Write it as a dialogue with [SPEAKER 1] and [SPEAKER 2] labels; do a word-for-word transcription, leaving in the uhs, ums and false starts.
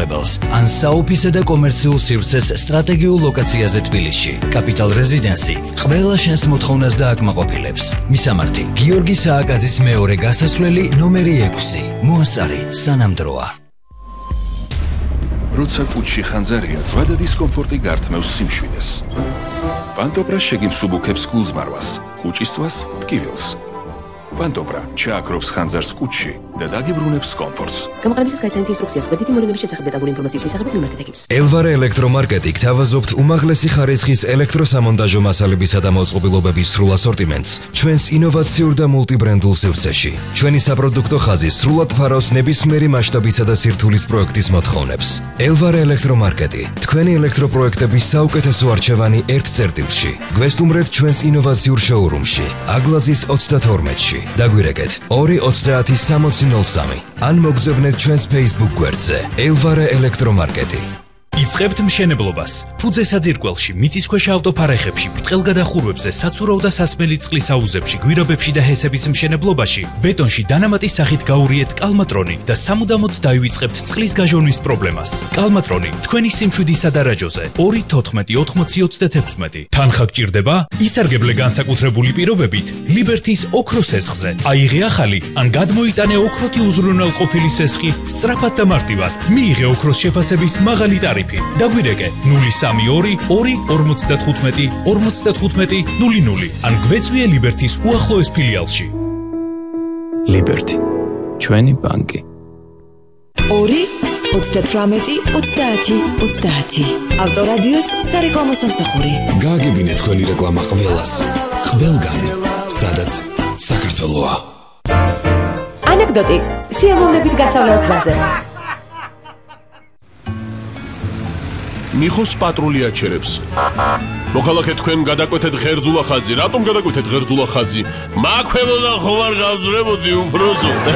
[SPEAKER 1] მომსახურებელს ან საოფისე და კომერციულ სივრცეს სტრატეგიულ ლოკაციაზე თბილისში. Capital Residency ყველა შენს მოთხოვნას დააკმაყოფილებს. მისამართი გიორგი სააკაძის მეორე გასასვლელი ნომერი ექვსი. მოასწარი სანამდროა.
[SPEAKER 2] როცა კუჩში ხანძარია, ზვადა დისკომფორტი გართმევს სიმშვიდეს. პანტოპრა შეგიმსუბუქებს გულზმარვას, კუჭისწვას ტკივილს. პანტოპრა ჩააქრობს ხანძარს კუჩში და დაგიბრუნებს კომფორტს.
[SPEAKER 3] გამოყენებისას გაიცანით ინსტრუქციას გვერდითი მოვლენების შესახებ დეტალური ინფორმაციის მისაღებად მიმართეთ ექიმს.
[SPEAKER 4] Elvare ელექტრომარკეტი გთავაზობთ უმაღლესი ხარისხის ელექტროსამონტაჟო მასალებისა და მოწყობილობების სრულ ასორტიმენტს ჩვენს ინოვაციურ და მულტიბრენდულ სივრცეში. ჩვენი საპროდუქტო ხაზი სრულად ფარავს ნებისმიერი მასშტაბისა და სირთულის პროექტის მოთხოვნებს. Elvare ელექტრომარკეტი თქვენი ელექტროპროექტების საუკეთესო არჩევანი ერთ წერტილში. გვესტუმრეთ ჩვენს ინოვაციურ შოურუმში, აგლაძის ოცდათორმეტში. დაგვირეკეთ ორი ოცდაათი სამოცი ნოლ სამი. ან მოგზავნეთ ჩვენს Facebook გვერდზე Elvare ელექტრომარკეტი.
[SPEAKER 5] იწყებთ მშენებლობას. ფუძე საძირკველში, მიწისქვეშა ავტოფარეხებში, ბრტყელგადახურვებზე, საცურაო და სასმელი წყლის აუზებში, გვირაბებში და ჰესების მშენებლობაში, ბეტონში დანამატის სახით გაურიეთ კალმატრონი და სამუდამოდ დაივიწყებთ წყლის გაჟონვის პრობლემას. კალმატრონი თქვენი სიმშვიდის სადარაჯოზე ორი თოთხმეტი ოთხმოცი ოცდათექვსმეტი. თანხა გჭირდება? ისარგებლე განსაკუთრებული პირობებით ლიბერთის ოქროს სესხზე. აიღე ახალი ან გადმოიტანე ოქროთი უზრუნველყოფილი სესხი სწრაფად და მარტივად. მიიღე ოქროს შეფასების მაღალი ტარიფი. დაგვირეკე ნული სამი ორი ორი ორმოცდათხუთმეტი ორმოცდათხუთმეტი ნული ნული ან გვეწვიე ლიბერთის უახლოეს ფილიალში.
[SPEAKER 6] ლიბერთი ჩვენი ბანკი.
[SPEAKER 7] ორი ოცდათვრამეტი ოცდაათი ოცდაათი. ავტორადიოს სარეკლამო სამსახური.
[SPEAKER 8] გააგებინე თქვენი რეკლამა ყველას. ყველგან, სადაც საქართველოა.
[SPEAKER 3] ანეკდოტი სიამოვნებით გასავლელ გზაზე.
[SPEAKER 9] მიხოს პატრული აჩერებს. მოქალაქე თქვენ გადაკვეთეთ ღერძულა ხაზი. რატომ გადაკვეთეთ ღერძულა ხაზი? მაქვებოდა ხომ არ გავძრებოდი უფროსო.